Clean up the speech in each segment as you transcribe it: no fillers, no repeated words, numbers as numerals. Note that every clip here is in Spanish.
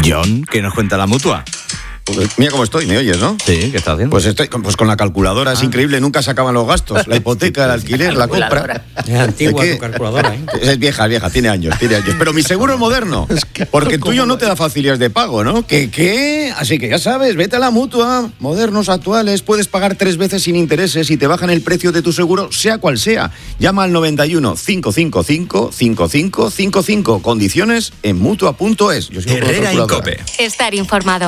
John, ¿qué nos cuenta la Mutua? Pues mira cómo estoy, ¿me oyes, no? Sí, ¿qué estás haciendo? Pues estoy con la calculadora, es increíble, nunca se acaban los gastos. La hipoteca, el alquiler, la compra. Es antigua tu calculadora, ¿eh? Es vieja, tiene años. Pero mi seguro es moderno, porque el tuyo no te da facilidades de pago, ¿no? ¿Qué? Así que ya sabes, vete a la Mutua, modernos, actuales, puedes pagar 3 veces sin intereses y te bajan el precio de tu seguro, sea cual sea. Llama al 91 555 5555. Condiciones en Mutua.es. Herrera Incope. Estar informado.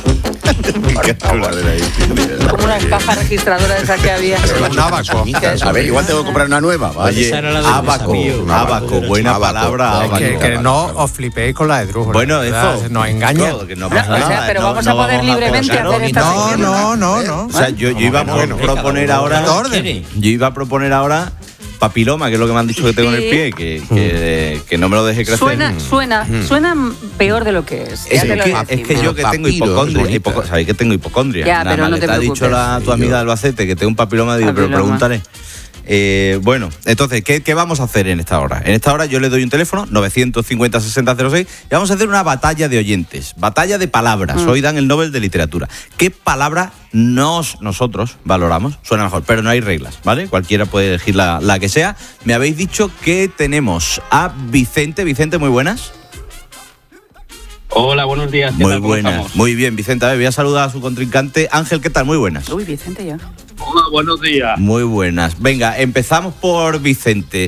Como unas cajas registradoras de esas que había. Un abaco. A ver, igual tengo que comprar una nueva. Oye, abaco, buena palabra. Que no os flipéis con la de Drújula. Bueno, eso nos engaña. Que no pasa nada. Pero vamos a poder libremente hacer esta sección. No. O sea, yo iba a proponer ahora. Yo iba a proponer ahora papiloma, que es lo que me han dicho que tengo en el pie, que no me lo deje crecer. Suena peor de lo que es. Es que yo que tengo hipocondria. ¿Sabéis que tengo hipocondria? Ya, pero no te ha dicho tu amiga de Albacete que tengo un papiloma, digo, pero pregúntale. Bueno, entonces, ¿qué vamos a hacer en esta hora? En esta hora yo le doy un teléfono, 950-6006, y vamos a hacer una batalla de oyentes, batalla de palabras. Hoy dan el Nobel de Literatura. ¿Qué palabra nosotros valoramos? Suena mejor, pero no hay reglas, ¿vale? Cualquiera puede elegir la que sea. Me habéis dicho que tenemos a Vicente. Vicente, muy buenas. Hola, buenos días. Muy buenas. Muy bien, Vicente. A ver, voy a saludar a su contrincante. Ángel, ¿qué tal? Muy buenas. Uy, Vicente ya. Hola, buenos días. Muy buenas. Venga, empezamos por Vicente.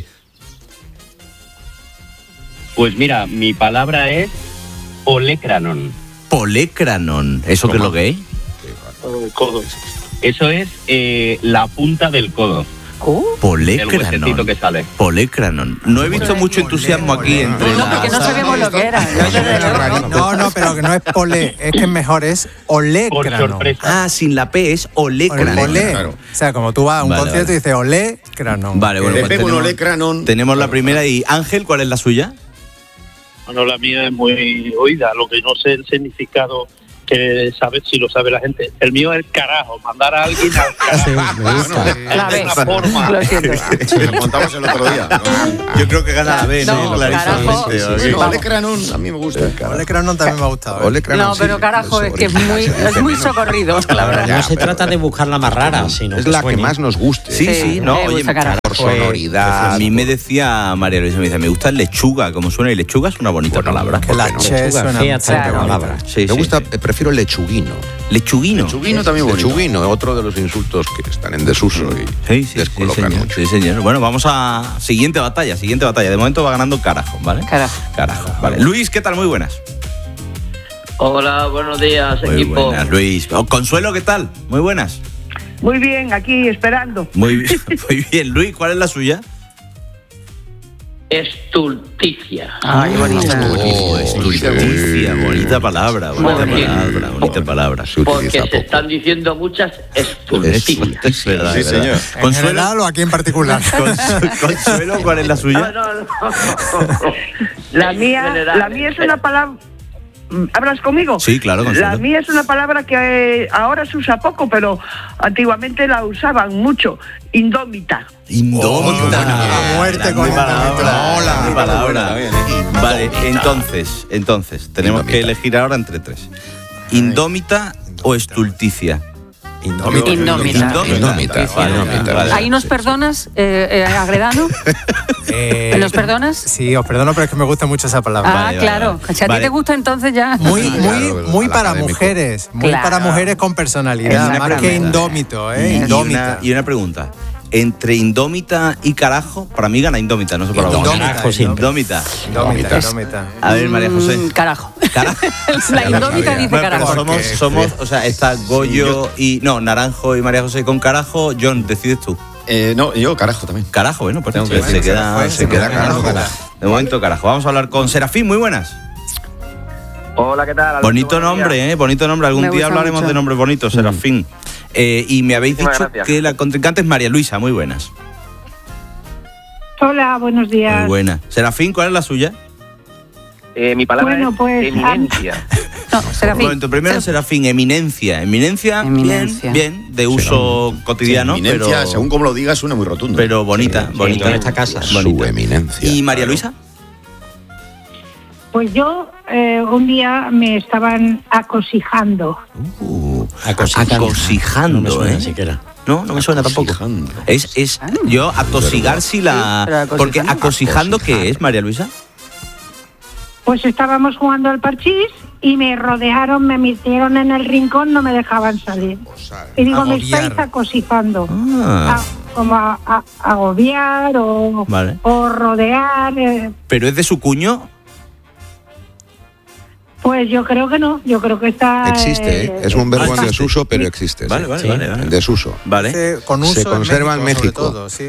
Pues mira, mi palabra es olecranon. Polecranon. ¿Eso qué es lo que es? Codo. Eso es la punta del codo. El huesecito que sale. Polecranon. No he visto mucho entusiasmo aquí entre No, porque no sabíamos lo que era. No, pero que no es polé, es que mejor es olecranon. Sin la P es olecranon. Olé. O sea, como tú vas a un concierto y dices olecranon. Vale, bueno, Le pego un olecranon. Tenemos la primera. Y Ángel, ¿cuál es la suya? Bueno, la mía es muy oída, lo que no sé el significado, que sabe si lo sabe la gente. El mío es el carajo, mandar a alguien al carajo. Sí, me gusta. La B. Lo siento. Lo contamos el otro día. Yo creo que gana la B, ¿no? Clarísimamente. Olecranon, a mí me gusta. Olecranon también me ha gustado. No, pero carajo, es que es muy socorrido, la verdad. No se trata de buscar la más rara, sino es la que más nos guste. Sí, no, oye, por sonoridad. A mí me decía María Luisa, me gusta lechuga, como suena, y lechuga es una bonita palabra. Que la che suena palabra. Sí, me gusta, prefiero lechuguino. Lechuguino. Lechuguino también bonito. Lechuguino, otro de los insultos que están en desuso y descolocan mucho. Sí, señor. Bueno, vamos a siguiente batalla. De momento va ganando Carajo, ¿vale? Carajo, vale. Luis, ¿qué tal? Muy buenas. Hola, buenos días, Muy equipo. buenas, Luis. Consuelo, ¿qué tal? Muy buenas. Muy bien, aquí esperando. Muy bien. Luis, ¿cuál es la suya? Estulticia. Ay, bonita. Estulticia, bonita palabra. Bonita palabra. Porque se están diciendo muchas estulticias. Es verdad, sí, señor. ¿En general o aquí en particular? Consuelo, ¿cuál es la suya? No. La mía es una palabra. ¿Hablas conmigo? Sí, claro, Consuelo. La mía es una palabra que ahora se usa poco, pero antiguamente la usaban mucho. Indómita. A muerte con esta palabra. Vale, entonces tenemos que elegir ahora entre 3. ¿Indómita o estulticia? Indómita. Vale. ¿Ahí nos perdonas, Agredano? ¿Nos perdonas? Sí, os perdono, pero es que me gusta mucho esa palabra. Claro. Si a ti te gusta, entonces ya. Muy para mujeres. Muy para mujeres con personalidad. Más que indómito, Indómita. Y una pregunta. Entre indómita y carajo, para mí gana indómita, no sé por qué. Indómita. A ver, María José. Carajo. La indómita dice carajo. Somos, o sea, está Goyo y Naranjo y María José con carajo. John, decides tú. No, yo carajo también. Carajo, bueno, pues se queda carajo. De momento carajo. Vamos a hablar con Serafín, muy buenas. Hola, ¿qué tal? Bonito nombre, bonito nombre. Algún día hablaremos de nombres bonitos, Serafín. Y me habéis dicho que la contrincante es María Luisa, muy buenas. Hola, buenos días. Muy buena. Serafín, ¿cuál es la suya? Mi palabra es eminencia. Serafín. Un momento, primero Serafín, eminencia. Eminencia. Bien, de uso cotidiano. Eminencia, pero, según como lo digas, suena muy rotundo. Pero bonita en esta casa. Su eminencia. ¿Y María Luisa? Pues yo un día me estaban acosijando. Acosijando, no me suena siquiera. No me suena tampoco. Yo atosigar si la... Porque acosijando, ¿qué es, María Luisa? Pues estábamos jugando al parchís y me rodearon, me metieron en el rincón, no me dejaban salir. Y digo, me estáis acosijando. Como a agobiar o rodear. ¿Pero es de su cuño? Pues yo creo que no, yo creo que está... Existe, es un verbo en desuso, pero existe. Vale. En desuso. Vale. Se conserva en México. Todo, sí.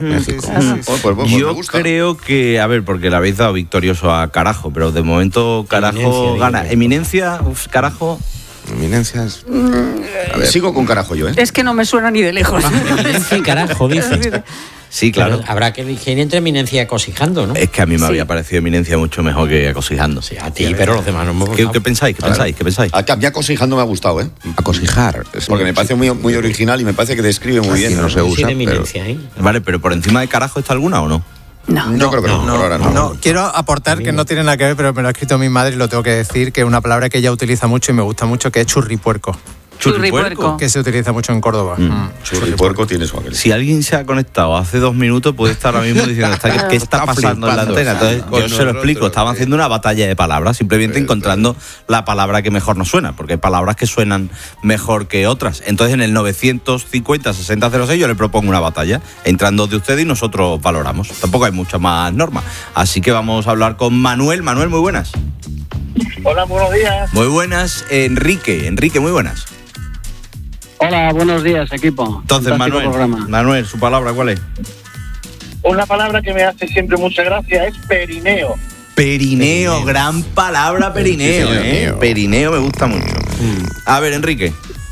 Yo creo que, a ver, porque le habéis dado victorioso a Carajo, pero de momento Carajo gana. Eminencia, carajo... Eminencias. A ver, sigo con Carajo yo, ¿eh? Es que no me suena ni de lejos. Eminencia y Carajo, dice. Sí, claro. Pero habrá que elegir entre eminencia y acosijando, ¿no? Es que a mí me había parecido eminencia mucho mejor que acosijando. Sí, a ti, pero los demás no me gustan. ¿Qué pensáis? ¿Qué pensáis? A mí acosijando me ha gustado, ¿eh? Acosijar. Porque me parece muy original y me parece que describe muy bien. No se usa, Vale, pero ¿por encima de Carajo está alguna o no? Yo creo que no, por ahora no. Quiero aportar que no tiene nada que ver, pero me lo ha escrito mi madre y lo tengo que decir, que es una palabra que ella utiliza mucho y me gusta mucho, que es churripuerco. Churripuerco. Que se utiliza mucho en Córdoba. Churripuerco tiene su aquel. Si alguien se ha conectado hace 2 minutos, puede estar ahora mismo diciendo ¿qué está pasando en la antena? Entonces, yo se lo explico. Estaban haciendo una batalla de palabras, simplemente encontrando la palabra que mejor nos suena, porque hay palabras que suenan mejor que otras. Entonces, en el 950-6006 yo le propongo una batalla, entrando de ustedes y nosotros valoramos. Tampoco hay mucha más norma. Así que vamos a hablar con Manuel. Manuel, muy buenas. Hola, buenos días. Muy buenas. Enrique, muy buenas. Hola, buenos días, equipo. Entonces, Manuel, ¿su palabra cuál es? Una palabra que me hace siempre mucha gracia es perineo. Perineo, gran palabra perineo, Perineo me gusta mucho. A ver, Enrique.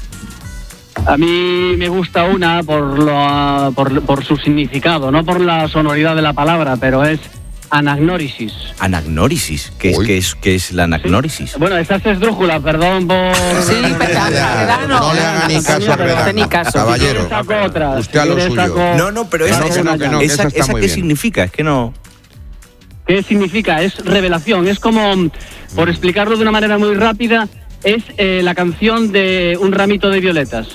A mí me gusta una por su significado, no por la sonoridad de la palabra, pero es anagnórisis. ¿Anagnórisis? ¿Qué es la anagnórisis? Sí. Bueno, esta es esdrújula, perdón por... Sí, no le haga ni caso, caballero. Usted a lo suyo. No, pero esa ¿qué significa? Es que no... ¿Qué significa? Es revelación, es como, por explicarlo de una manera muy rápida, es la canción de Un ramito de violetas.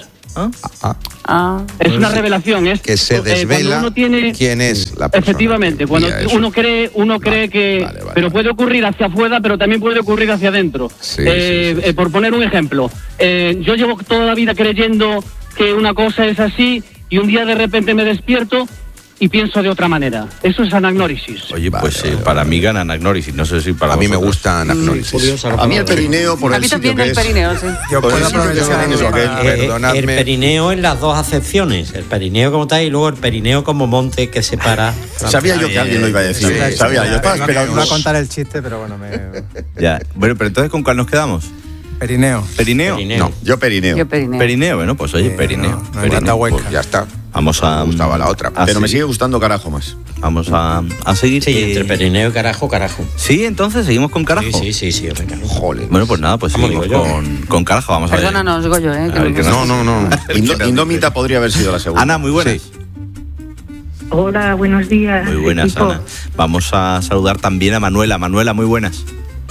Es una revelación, es que se desvela quién es la persona. Efectivamente, cuando uno cree que... Vale. Pero puede ocurrir hacia afuera, pero también puede ocurrir hacia adentro. Sí. Por poner un ejemplo, yo llevo toda la vida creyendo que una cosa es así y un día de repente me despierto y pienso de otra manera. Eso es anagnórisis. Oye, pues para mí gana anagnórisis. No sé si para mí me gusta anagnórisis. A mí el perineo por el sitio que es. A mí también el perineo, sí. Yo puedo aprovechar el perineo en las dos acepciones. El perineo como tal y luego el perineo como monte que separa. Sabía yo que alguien lo iba a decir. Sabía yo. Estaba esperando. Iba a contar el chiste, pero bueno, Ya. Bueno, pero entonces ¿con cuál nos quedamos? Perineo. No, yo perineo. Perineo, bueno, pues oye, perineo. Pues ya está. Vamos a... Me gustaba la otra. Pero me sigue gustando Carajo más. Vamos a seguir. Sí, entre perineo y Carajo. Sí, entonces seguimos con Carajo. Sí, venga. Joder. Bueno, pues nada, pues seguimos con Carajo. Vamos a ver. Perdónanos, Goyo, No. Indómita podría haber sido la segunda. Ana, muy buenas. Sí. Hola, buenos días. Muy buenas, Ana. Vamos a saludar también a Manuela. Manuela, muy buenas.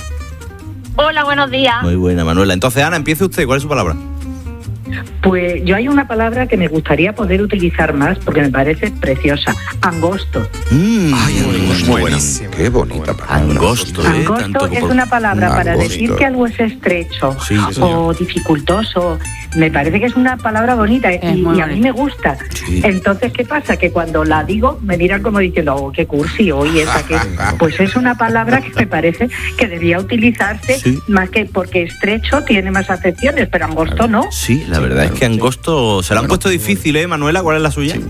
Hola, buenos días. Muy buena, Manuela. Entonces, Ana, empiece usted. ¿Cuál es su palabra? Pues yo hay una palabra que me gustaría poder utilizar más porque me parece preciosa. Angosto. Muy buenísimo. Qué bonita palabra. Angosto, Angosto es una palabra para decir que algo es estrecho o dificultoso. Me parece que es una palabra bonita y a mí me gusta. Sí. Entonces, ¿qué pasa? Que cuando la digo me miran como diciendo, oh, qué cursi, oye, esa que... Pues es una palabra que me parece que debía utilizarse más que porque estrecho tiene más acepciones, pero angosto no. Sí, la verdad es que angosto se la han puesto difícil, Manuela. ¿Cuál es la suya?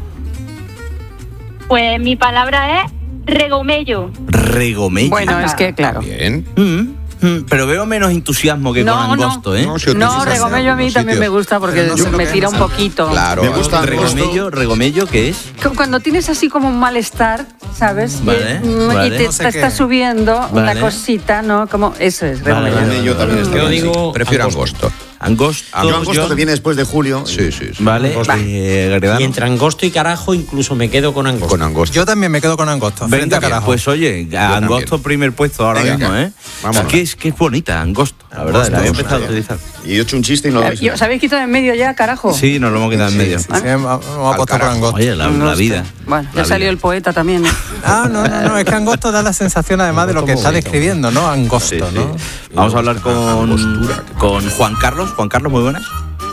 Pues mi palabra es regomello. Regomello. Bueno, es que claro. Bien. Pero veo menos entusiasmo que con angosto, No, regomello a mí también me gusta porque me tira un poquito. Claro. Me gusta regomello, ¿qué es? Cuando tienes así como un malestar, ¿sabes? Vale. Y te está subiendo una cosita, ¿no? Como eso es regomello. Yo también digo prefiero angosto. Angosto. Yo Angosto que viene después de julio. Sí. Vale. Y entre Angosto y Carajo incluso me quedo con Angosto. Yo también me quedo con Angosto. Venga, Carajo. Pues oye, Angosto primer puesto ahora mismo, ¿eh? Vamos. Que es bonita, Angosto. La verdad, la había empezado a utilizar. Y he hecho un chiste y no lo habéis. ¿Os habéis quitado en medio ya, Carajo? Sí, nos lo hemos quedado en medio. Sí, vamos a apostar por Angosto. Oye, la vida. Bueno, ya salió el poeta también. No, es que Angosto da la sensación además de lo que está describiendo, ¿no? Angosto, ¿no? Vamos a hablar con Juan Carlos. Juan Carlos, muy buenas.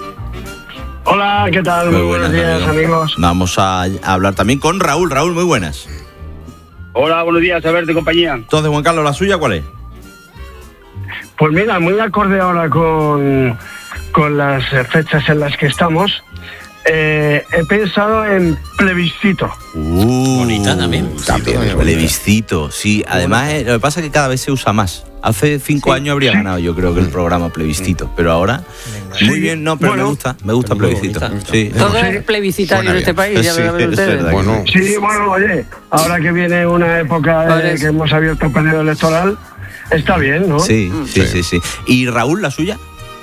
Hola, ¿qué tal? Muy buenos días, amigos. Vamos a hablar también con Raúl. Raúl, muy buenas. Hola, buenos días, a ver, de compañía. Entonces, Juan Carlos, ¿la suya cuál es? Pues mira, muy acorde ahora con las fechas en las que estamos. He pensado en plebiscito. Bonita también. Plebiscito, sí. Además, lo que pasa es que cada vez se usa más. Hace 5 años habría ganado, yo creo, que el programa plebiscito. Pero ahora, muy bien, no, pero me gusta plebiscito. Sí. Todo es plebiscitario en este país, ya lo ven ustedes. Sí, bueno, oye, ahora que viene una época que hemos abierto el periodo electoral, está bien, ¿no? Sí. ¿Y Raúl, la suya?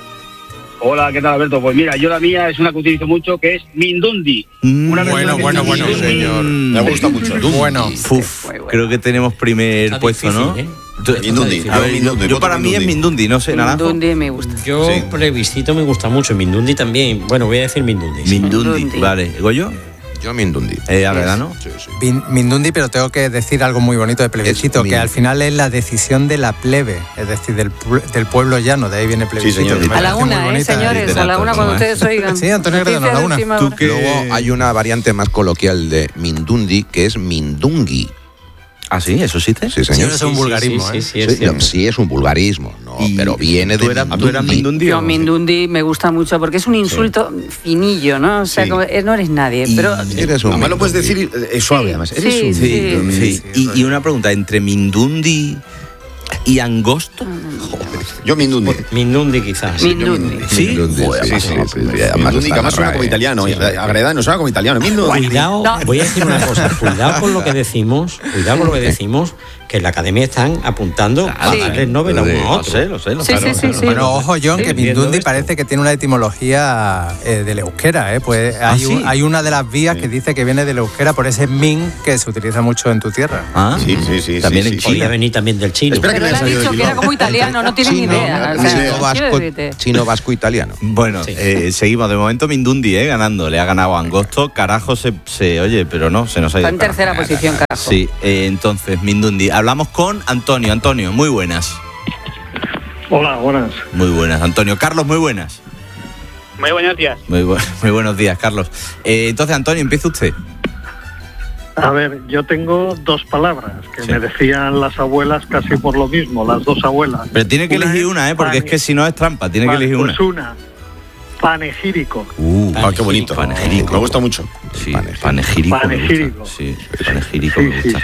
Hola, ¿qué tal, Alberto? Pues mira, yo la mía es una que utilizo mucho, que es Mindundi. Bueno, señor. Me gusta mucho. Bueno. Creo que tenemos primer puesto, ¿no? Mindundi. Yo para mí es Mindundi, no sé, Naranjo. Mindundi me gusta. Yo plebiscito me gusta mucho, Mindundi también. Bueno, voy a decir Mindundi. Mindundi, vale. ¿Goyo? Yo Mindundi. ¿Verdad, no? Sí. Mindundi, pero tengo que decir algo muy bonito de plebiscito, que al final es la decisión de la plebe, es decir, del pueblo llano, de ahí viene plebiscito. Sí, señor. A la una, señores, a la una cuando ustedes oigan. Sí, Antonio Gredano, a la una. Luego hay una variante más coloquial de Mindundi, que es Mindungi. ¿Ah, sí? ¿Eso existe? Sí, señor. Sí, es un vulgarismo, Sí, es un vulgarismo, ¿no? Pero viene de ¿Tú eras Mindundi? Yo Mindundi me gusta mucho porque es un insulto finillo, ¿no? O sea, como, no eres nadie, pero... Además lo puedes decir suave, además. Eres un Sí. Y una pregunta, ¿entre Mindundi y Angosto? Yo Mindundi. Mindundi quizás. Mindundi. ¿Sí? Mindundi, que además suena como italiano. Agredano suena como italiano. Cuidado, voy a decir una cosa. Cuidado con lo que decimos, que en la academia están apuntando a darle Nobel a uno a otro. Lo sé. Sí. Bueno, ojo, John, que Mindundi parece que tiene una etimología del euskera, ¿eh? Pues hay una de las vías que dice que viene del euskera por ese min que se utiliza mucho en tu tierra. Sí. También en China. Podría venir también del chino. Pero él ha dicho que era como italiano, no tienes ni idea. Chino, vasco, italiano. Bueno, seguimos. De momento Mindundi, ganando. Le ha ganado a Angosto. Carajo oye, pero no, se nos ha ido. Está en tercera posición, Carajo. Sí, entonces, Mindundi. Hablamos con Antonio. Antonio, muy buenas. Hola, buenas. Muy buenas, Antonio. Carlos, muy buenas. Muy buenos días. Muy buenos días, Carlos. Entonces, Antonio, empieza usted. A ver, yo tengo 2 palabras que me decían las abuelas casi por lo mismo, las 2 abuelas. Pero tiene que elegir una, porque es que si no es trampa, tiene que elegir una. Pues una, panegírico. Qué bonito. Panegírico. Me gusta mucho. Sí, panegírico. Sí, panegírico me gusta.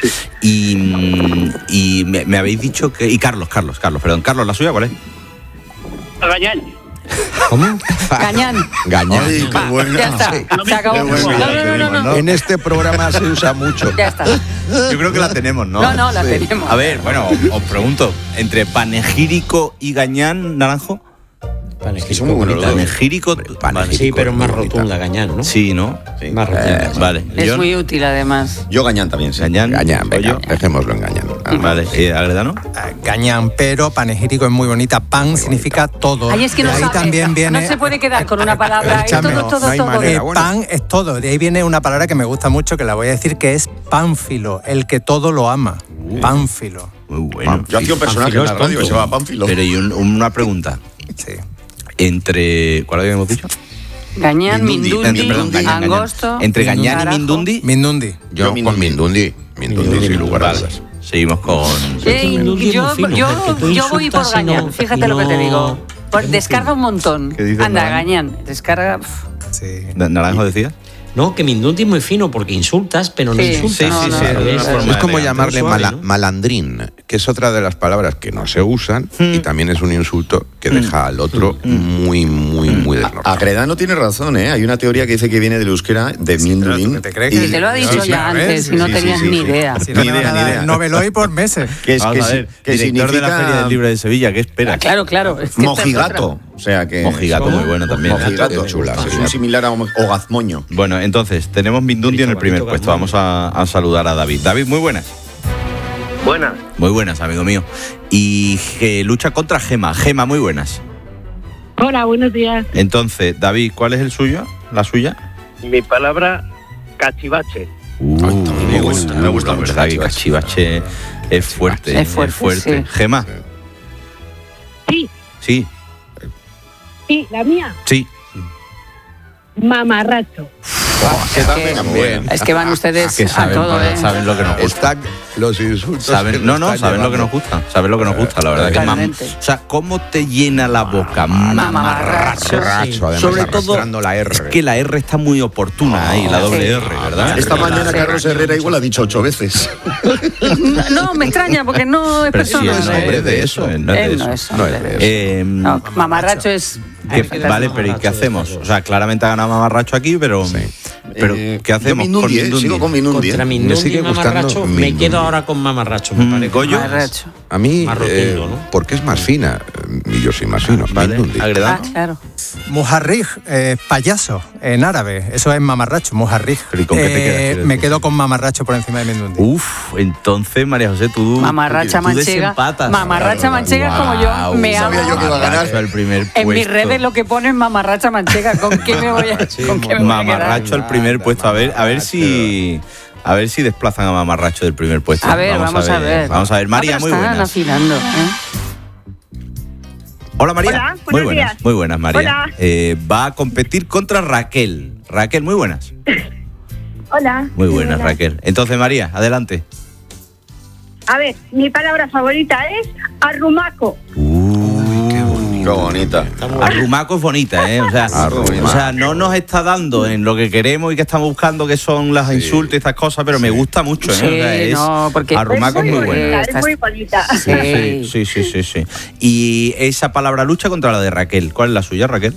Sí. Y me habéis dicho que... Y Carlos, perdón. Carlos, ¿la suya cuál es? Gañán. ¿Cómo? Gañán. Ay, qué bueno. Ya está, se acabó. No. En este programa se usa mucho. Ya está. Yo creo que la tenemos, ¿no? No, la tenemos. A ver, bueno, os pregunto, entre panegírico y Gañán, Naranjo. Son muy buenos los dos. Panegírico. Sí, pero más rotunda, Gañán, ¿no? Sí, ¿no? Sí. Más rotunda. Vale. Es muy útil, además. Yo Gañán también, sí. Gañán, venga, dejémoslo en Gañán. Vale, ¿Agredano? Gañán, pero panegírico es muy bonita. Pan significa todo. Ahí es que ahí también viene... No se puede quedar con una palabra. Todo. Pan es todo. De ahí viene una palabra que me gusta mucho, que la voy a decir, que es pánfilo, el que todo lo ama. Pánfilo. Muy bueno. Yo hacía un personaje en la radio que se llama Pánfilo. Pero y una pregunta. Sí. Entre... ¿Cuál habíamos dicho? Gañán, Mindundi, Angosto. Entre Gañán y Mindundi. Yo con Mindundi, sin lugar a dudas. Seguimos con... Yo voy por Gañán, fíjate lo que te digo. Descarga un montón. Anda, Gañán, descarga... Sí. ¿Naranjo decía? No, que Mindundi es muy fino porque insultas, pero no insultas. Es como llamarle malandrín, que es otra de las palabras que no se usan y también es un insulto que deja al otro muy desnortado. Agredano tiene razón, ¿eh? Hay una teoría que dice que viene del euskera, de Mindulín. Y te lo ha dicho ya antes y no tenías ni idea. Ni idea. Noveloy por meses. Que director de la Feria del Libro de Sevilla, ¿qué esperas? Claro. Es que Mojigato. O sea que... Mojigato, muy bueno también. Mojigato, chula. Es un similar a Ogazmoño. Bueno, entonces, tenemos Mindundi en el primer puesto. Vamos a saludar a David. David, muy buenas. Buenas. Muy buenas, amigo mío. Y lucha contra Gema. Gema, muy buenas. Hola, buenos días. Entonces, David, ¿cuál es el suyo? ¿La suya? Mi palabra, cachivache. Me gusta la verdad que cachivache es fuerte. Es fuerte. Sí. Gema. Sí, la mía. Sí. Mamarracho. Es que van ustedes que saben, a todo, saben lo que nos gusta. Están los insultos. Saben lo que nos gusta. Saben lo que nos gusta, la verdad. O sea, ¿cómo te llena la boca? Mamarracho. Sobre todo, la R. Es que la R está muy oportuna ahí, la doble R, ¿verdad? Esta mañana Carlos Herrera igual ha dicho 8 veces. No, me extraña porque no es persona. Sí, no es de eso. No es hombre de eso. Mamarracho es... Vale, pero ¿y qué hacemos? O sea, claramente ha ganado Mamarracho aquí, pero... Pero ¿qué hacemos? Sigo con Minundi. Contra Minundi y Mamarracho, me quedo ahora con Mamarracho. ¿Goyo? A mí, rotundo, ¿no? porque es más fina, y yo soy más fino. Minundi. Claro. Mujarrij, payaso, en árabe. Eso es mamarracho, mujarrij. ¿Y con qué te quedas? Me quedo con Mamarracho por encima de Mindundi. Entonces, María José, tú Mamarracha Manchega. desempatas. Mamarracha Manchega como yo. Me amo. Sabía yo que iba a ganar. El primer En mis puesto. redes lo que ponen Mamarracha Manchega. ¿Con qué me voy a quedar? Mamarracho al primer puesto. A ver si desplazan a Mamarracho del primer puesto. A ver, vamos a ver. Vamos a ver. María, muy están buenas. afinando, Hola, María. Hola, muy buenos buenas. días. Muy buenas, María. Hola. Va a competir contra Raquel. Raquel, muy buenas. Hola. Muy buenas, Raquel. Entonces, María, adelante. A ver, mi palabra favorita es arrumaco. Qué bonita. Arrumaco es bonita, ¿eh? O sea, no nos está dando en lo que queremos y que estamos buscando, que son las insultos y estas cosas, pero me gusta mucho, ¿eh? Sí, porque Arrumaco es muy buena. Es muy bonita. Sí. Y esa palabra lucha contra la de Raquel. ¿Cuál es la suya, Raquel?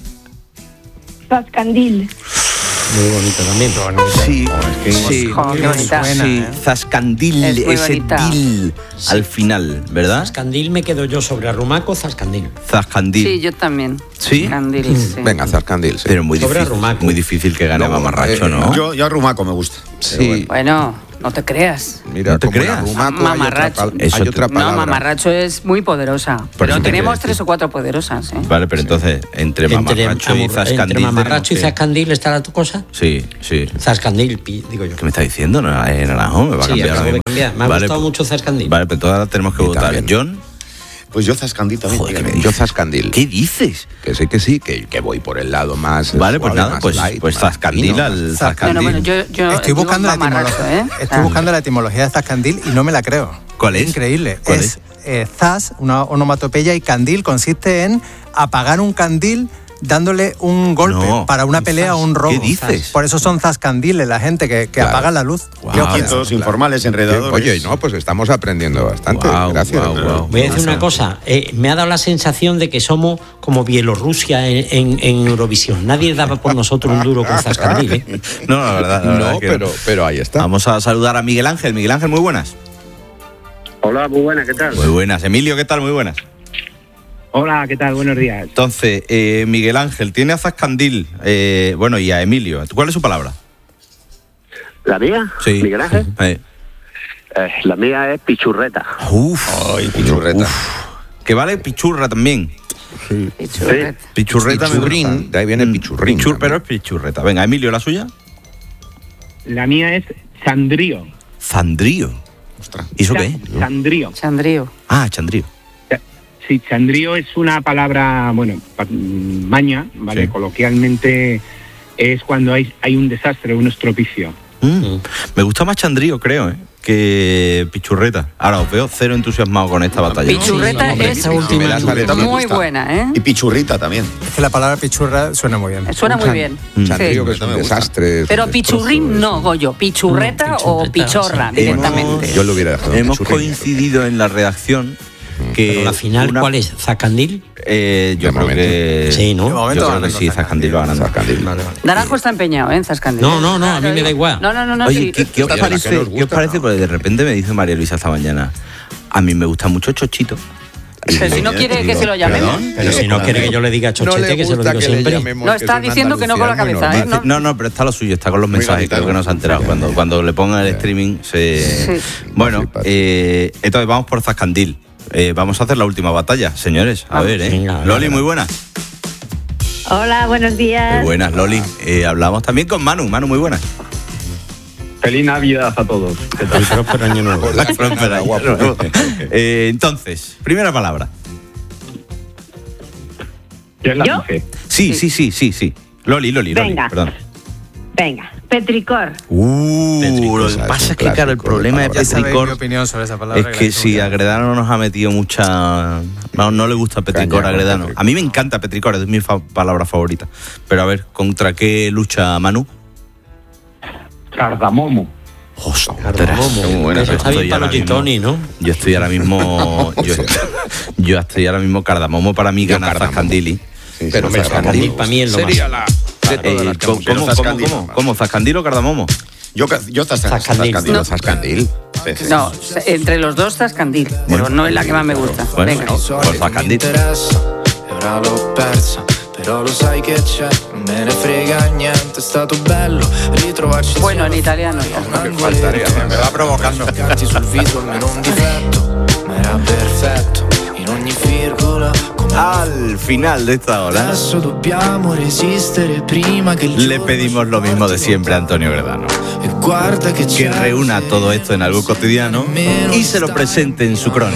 Zascandil. Muy bonito también. Sí, qué bonita. Sí, Zascandil, Es muy ese bonita. dil al final, ¿verdad? Zascandil me quedo yo sobre Arrumaco, Zascandil. Zascandil. Sí, yo también. ¿Sí? Zascandil, sí. Venga, Zascandil, sí. Pero muy Sobre difícil, Arrumaco. muy difícil que gane Mamarracho, ¿no? Yo Arrumaco me gusta. Sí. Bueno, no te creas. Mira, No te como en creas. Arrumaco Mamarracho. hay otra palabra. No, Mamarracho es muy poderosa. Pero eso te tenemos quiero 3 o 4 poderosas, ¿eh? Vale, pero entonces, entre Mamarracho y Zascandil. Entre Mamarracho y tenemos que- Zascandil está la cosa. Sí. Zascandil, digo yo. ¿Qué me está diciendo? ¿No? Naranjo me va a Sí, cambiar acabo ahora de mismo. cambiar. Me ha gustado mucho Zascandil. Vale, pero ahora tenemos que Y votar. también. John, Pues yo Zascandil también. Joder, fíjate. Yo Zascandil. ¿qué dices? Que sí, que voy por el lado más. Vale, pues suave, nada, más pues light, más Zascandil fino. al Zascandil. Bueno, yo Estoy digo buscando la Mamarracho, etimología. ¿eh? Estoy buscando la etimología de Zascandil y no me la creo. ¿Cuál es? Increíble. ¿Cuál es zas, una onomatopeya, y candil consiste en apagar un candil dándole un golpe No, para una pelea o un robo. ¿Qué dices? Por eso son zascandiles, la gente que Claro. apaga la luz. Guau. ¿Qué opinas? Inquietos, informales, enredadores. Oye, no, pues estamos aprendiendo bastante. Guau, Gracias. guau. Voy a decir una cosa, me ha dado la sensación de que somos como Bielorrusia en Eurovisión. Nadie daba por nosotros un duro con Zascandil, ¿eh? No, la verdad No, que pero ahí está. Vamos a saludar a Miguel Ángel. Miguel Ángel, muy buenas. Hola, muy buena, ¿qué tal? Muy buenas. Emilio, ¿qué tal? Muy buenas. Hola, ¿qué tal? Buenos días. Entonces, Miguel Ángel tiene a Zascandil, bueno, y a Emilio. ¿Cuál es su palabra? ¿La mía? Sí. ¿Miguel Ángel? La mía es pichurreta. Ay, pichurreta. Que vale pichurra también. Sí. Pichurreta. me Pichurrín, gusta. de ahí viene pichurrín. Pero es pichurreta. Venga, Emilio, ¿la suya? La mía es sandrío. Zandrío. ¿Y eso qué es? Sandrío. Chandrío. Ah, chandrío. Sí, sandrío es una palabra, bueno, maña, ¿vale? Sí. Coloquialmente es cuando hay un desastre, un estropicio. Me gusta más chandrío, creo, que pichurreta. Ahora os veo cero entusiasmado con esta batalla. Pichurreta Hombre, es esta última muy buena, ¿eh? Y pichurrita también. Es que la palabra pichurra suena muy bien. Suena muy bien. Chandrío, Sí. que es un desastre. Pero pichurrín no, Goyo. Pichurreta o pichorra sí. directamente. Yo lo hubiera dejado. Hemos pichurrín. coincidido en la redacción ¿Pero la final cuál es? ¿Zascandil? Yo creo que... Sí, ¿no? Yo creo que sí, Zascandil lo ganan. Naranjo está empeñado, ¿eh? En Zascandil. No, a mí me da igual. No. Oye, Sí. ¿qué os parece? ¿Qué os parece? Porque de repente me dice María Luisa esta mañana, a mí me gusta mucho Chochito. Pero si no quiere que se lo llamemos. Pero si no quiere que yo le diga Chochete, que se lo digo siempre. No, está diciendo que no con la cabeza, ¿eh? No, pero está lo suyo, está con los mensajes, creo que no se ha enterado. Cuando le pongan el streaming se... Bueno, entonces vamos por Zascandil. Vamos a hacer la última batalla, señores. A ver, venga, Loli, muy buena. Hola, buenos días. Muy buenas, Loli. Hablamos también con Manu. Manu, muy buena. Feliz Navidad a todos. El próspero año nuevo. Entonces, primera palabra. ¿Quién la ¿Yo? dice? Sí. Loli, Venga. perdón. Venga, petricor. Lo que pasa es que, claro, el problema de petricor mi opinión sobre esa palabra, es que si Agredano nos ha metido mucha... No le gusta petricor a Agredano. A mí me encanta petricor, es mi palabra favorita. Pero a ver, ¿contra qué lucha Manu? Cardamomo. Cardamomo. Eso está bien para los gin tonic, ¿no? Yo estoy ahora mismo... yo estoy ahora mismo Cardamomo para mí gana Zascandili. Pero Zascandil para mí es lo más. ¿Cómo? ¿Zascandil o Cardamomo? Yo Zascandil. Zascandil. No, entre los dos Zascandil, pero no es la que más me gusta. Venga. Pues Zascandil. Bueno, en italiano ya. Me va provocando. Al final de esta hora le pedimos lo mismo de siempre a Antonio Gredano, que reúna todo esto en algo cotidiano y se lo presente en su crónica.